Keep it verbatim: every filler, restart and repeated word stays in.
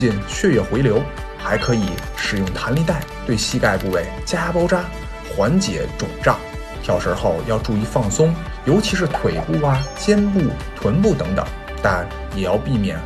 进血液回流，还可以使用弹力带对膝盖部位加压包扎，缓解肿胀。跳绳后要注意放松，尤其是腿部啊、肩部、臀部等等，但也要避免